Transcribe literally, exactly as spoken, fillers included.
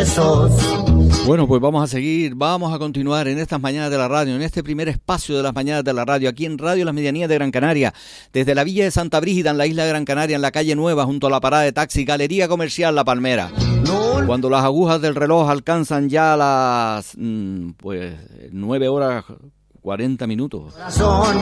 besos. Bueno, pues vamos a seguir, vamos a continuar en estas mañanas de la radio, en este primer espacio de las mañanas de la radio, aquí en Radio Las Medianías de Gran Canaria, desde la Villa de Santa Brígida, en la isla de Gran Canaria, en la calle Nueva, junto a la parada de taxi, Galería Comercial La Palmera. Cuando las agujas del reloj alcanzan ya las, pues, nueve horas cuarenta minutos. Corazón,